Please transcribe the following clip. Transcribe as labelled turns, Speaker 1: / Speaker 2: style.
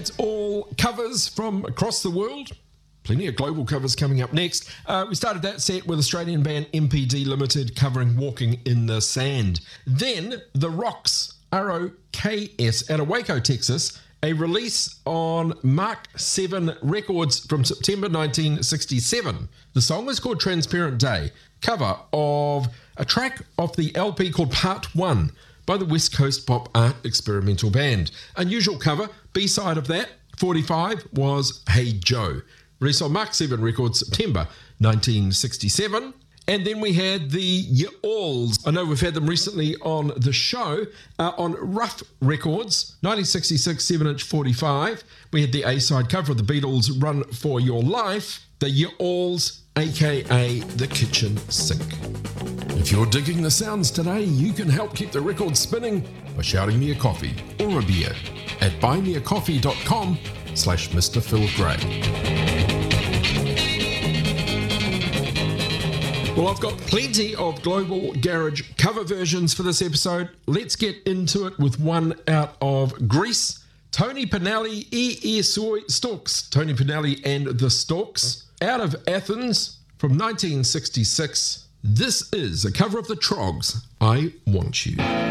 Speaker 1: It's all covers from across the world. Plenty of global covers coming up next. We started that set with Australian band MPD Limited covering Walking in the Sand. Then The Rocks, ROKS, out of Waco, Texas, a release on Mark 7 Records from September 1967. The song is called Transparent Day, cover of a track off the LP called Part 1 by the West Coast Pop Art Experimental Band. Unusual cover, B-side of that, 45, was Hey Joe, released on Mark 7 Records, September 1967. And then we had the Y'alls. I know we've had them recently on the show, on Rough Records, 1966 7-inch 45. We had the A-side cover of the Beatles' Run For Your Life, the Y'alls, aka The Kitchen Sink. If you're digging the sounds today, you can help keep the record spinning by shouting me a coffee or a beer at buymeacoffee.com/Mr. Phil Gray. Well, I've got plenty of global garage cover versions for this episode. Let's get into it with one out of Greece. Tony Pinelli, Stalks, Tony Pinelli and the Stalks, out of Athens from 1966. This is a cover of the Troggs, I Want You.